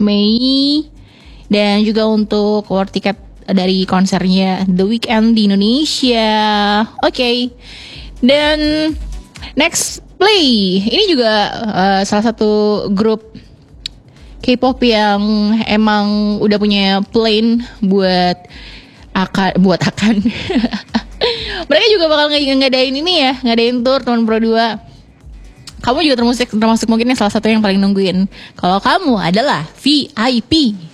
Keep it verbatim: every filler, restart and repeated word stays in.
Mei. Dan juga untuk war tiket dari konsernya The Weeknd di Indonesia. Oke. Okay. Dan next play. Ini juga uh, salah satu grup K-pop yang emang udah punya plan buat akan buat akan. Mereka juga bakal ng- ngadain ini ya, ngadain tour Teman Pro dua. Kamu juga termasuk termasuk mungkin yang salah satu yang paling nungguin. Kalau kamu adalah V I P.